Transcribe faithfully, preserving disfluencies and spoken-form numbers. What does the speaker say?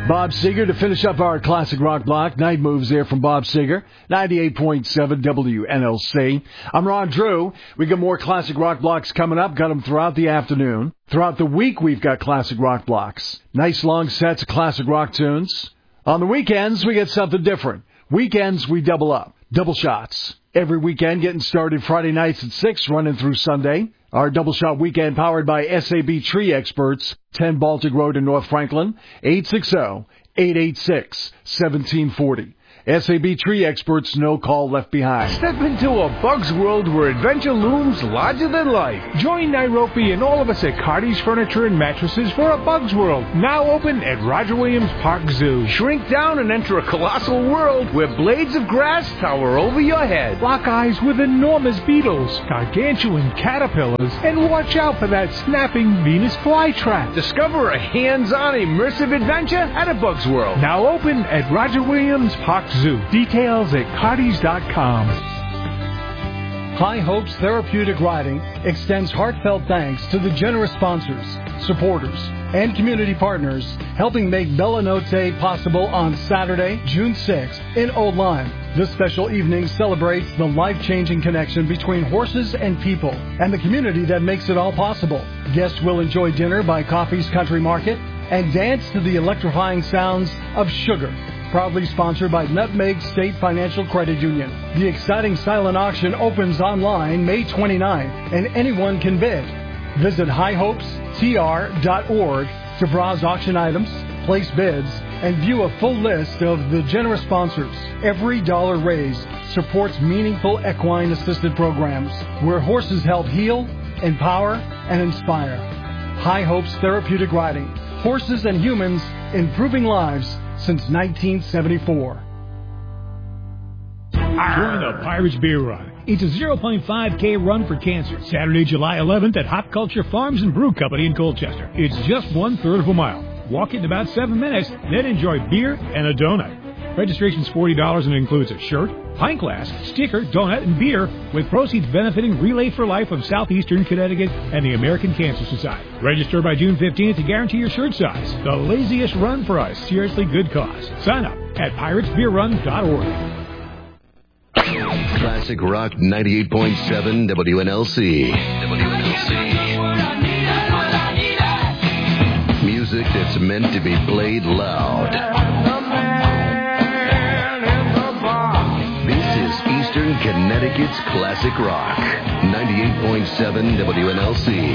Bob Seger to finish up our classic rock block. Night moves there from Bob Seger, ninety-eight point seven W N L C. I'm Ron Drew. We got more classic rock blocks coming up. Got them throughout the afternoon. Throughout the week, we've got classic rock blocks. Nice long sets of classic rock tunes. On the weekends, we get something different. Weekends, we double up. Double shots. Every weekend, getting started Friday nights at six, running through Sunday. Our double shot weekend powered by S A B Tree Experts, ten Baltic Road in North Franklin, eight six zero, eight eight six, one seven four zero. S A B Tree Experts, no call left behind. Step into a Bug's world where adventure looms larger than life. Join Nairobi and all of us at Cardi's Furniture and Mattresses for a Bug's World, now open at Roger Williams Park Zoo. Shrink down and enter a colossal world where blades of grass tower over your head. Lock eyes with enormous beetles, gargantuan caterpillars, and watch out for that snapping Venus flytrap. Discover a hands-on immersive adventure at a Bug's World, now open at Roger Williams Park Zoo. Details at cardis dot com. High Hopes Therapeutic Riding extends heartfelt thanks to the generous sponsors, supporters, and community partners helping make Bella Notte possible on Saturday, June sixth in Old Lyme. This special evening celebrates the life-changing connection between horses and people and the community that makes it all possible. Guests will enjoy dinner by Coffee's Country Market and dance to the electrifying sounds of Sugar. Proudly sponsored by Nutmeg State Financial Credit Union. The exciting silent auction opens online May twenty-ninth, and anyone can bid. Visit high hopes t r dot org to browse auction items, place bids, and view a full list of the generous sponsors. Every dollar raised supports meaningful equine-assisted programs where horses help heal, empower, and inspire. High Hopes Therapeutic Riding. Horses and humans improving lives since nineteen seventy-four. Join the Pirates Beer Run. It's a zero point five K run for cancer. Saturday, July eleventh at Hop Culture Farms and Brew Company in Colchester. It's just one third of a mile. Walk it in about seven minutes, then enjoy beer and a donut. Registration's forty dollars and includes a shirt, pint glass, sticker, donut, and beer, with proceeds benefiting Relay for Life of Southeastern Connecticut and the American Cancer Society. Register by June fifteenth to guarantee your shirt size. The laziest run for a seriously good cause. Sign up at pirates beer run dot org. Classic Rock ninety-eight point seven W N L C. W N L C. Music that's meant to be played loud. Eastern Connecticut's Classic Rock, ninety-eight point seven W N L C.